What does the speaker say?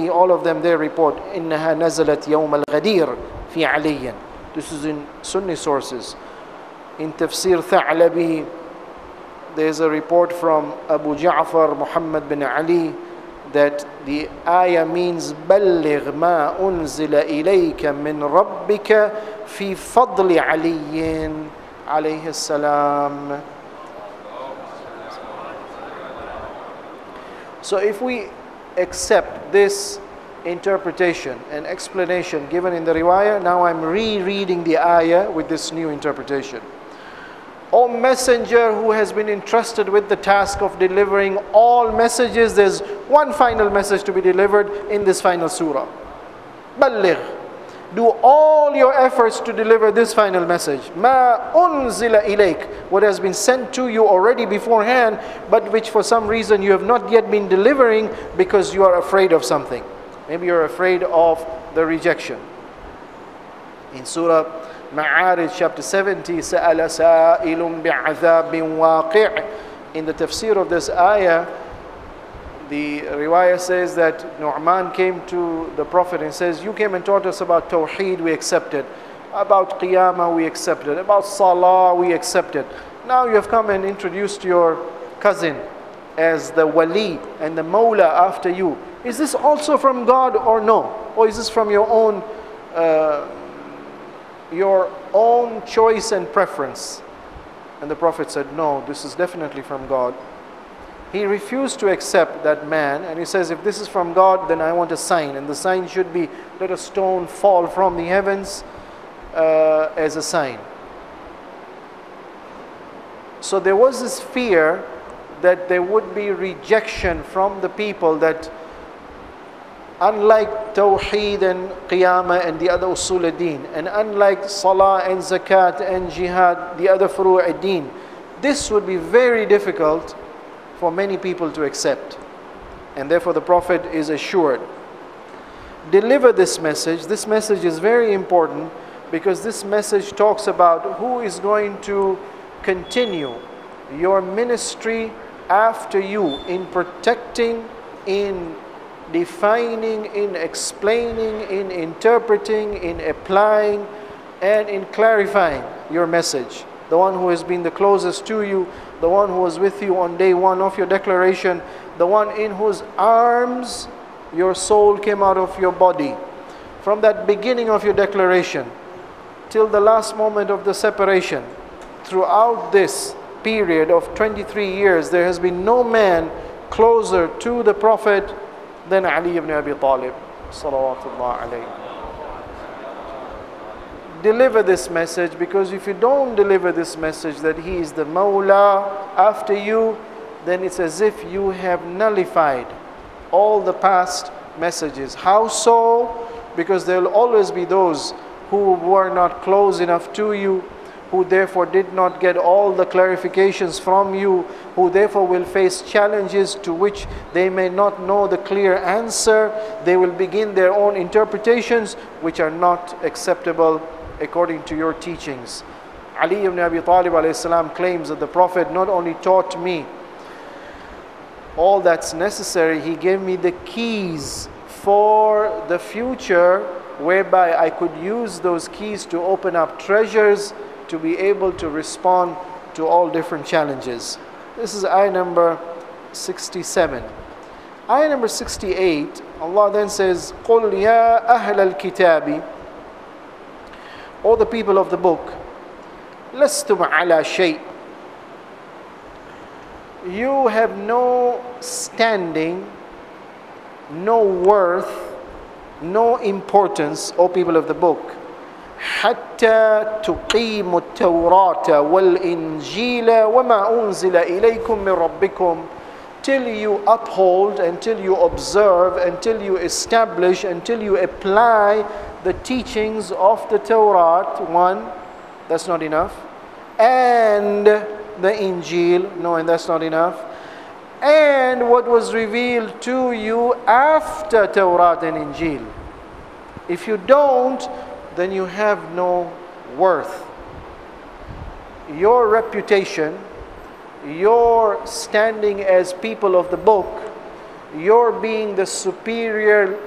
Ali, all of them, they report, إِنَّهَا نَزَلَتْ يَوْمَ الْغَدِيرِ فِي عَلِيٍّ. This is in Sunni sources. In Tafsir Tha'labi, there's a report from Abu Ja'far Muhammad bin Ali that the ayah means بَلِّغْ مَا أُنزِلَ إِلَيْكَ مِنْ رَبِّكَ فِي فَضْلِ عَلِيٍّ عليه السلام. So if we accept this interpretation and explanation given in the riwayah, now I'm rereading the ayah with this new interpretation. O messenger who has been entrusted with the task of delivering all messages, there's one final message to be delivered in this final surah. Balligh. Do all your efforts to deliver this final message. Ma unzila ilayk, what has been sent to you already beforehand, but which for some reason you have not yet been delivering because you are afraid of something. Maybe you're afraid of the rejection. In Surah Ma'arij chapter 70, سَأَلَ سَائِلٌ بِعَذَابٍ وَاقِعٍ. In the tafsir of this ayah, the riwayah says that Nu'man came to the Prophet and says, you came and taught us about Tawheed, we accepted. About Qiyamah, we accepted. About Salah, we accepted. Now you have come and introduced your cousin as the Wali and the Mawla after you. Is this also from God or no? Or is this from your own choice and preference? And the Prophet said, no, this is definitely from God. He refused to accept that man, and he says, if this is from God, then I want a sign. And the sign should be, let a stone fall from the heavens as a sign. So there was this fear that there would be rejection from the people, that unlike Tawheed and Qiyamah and the other Usul ad-Din, and unlike Salah and Zakat and Jihad, the other Furu' ad-Din, this would be very difficult for many people to accept. And therefore the Prophet is assured, deliver this message. This message is very important because this message talks about who is going to continue your ministry after you in protecting, in defining, in explaining, in interpreting, in applying, and in clarifying your message. The one who has been the closest to you, the one who was with you on day one of your declaration, the one in whose arms your soul came out of your body. From that beginning of your declaration till the last moment of the separation, throughout this period of 23 years, there has been no man closer to the Prophet than Ali ibn Abi Talib, salawatullah alayhi. Deliver this message, because if you don't deliver this message that he is the Mawla after you, then it's as if you have nullified all the past messages. How so? Because there will always be those who were not close enough to you, who therefore did not get all the clarifications from you, who therefore will face challenges to which they may not know the clear answer. They will begin their own interpretations which are not acceptable according to your teachings. Ali ibn Abi Talib alayhi salam claims that the Prophet not only taught me all that's necessary, he gave me the keys for the future, whereby I could use those keys to open up treasures to be able to respond to all different challenges. This is ayah number 67. Ayah number 68, Allah then says, قُلْ يَا أَهْلَ الْكِتَابِ, all the people of the book, لَسْتُمْ عَلَى شَيْءٍ, you have no standing, no worth, no importance, O people of the book, حَتَّى تُقِيمُوا التَّوْرَاةَ وَالْإِنْجِيلَ وَمَا أُنزِلَ إِلَيْكُمْ مِنْ رَبِّكُمْ, till you uphold, until you observe, until you establish, until you apply the teachings of the Torah. One, that's not enough. And the Injil, no, and that's not enough. And what was revealed to you after Torah and Injil. If you don't, then you have no worth. Your reputation, your standing as people of the book, your being the superior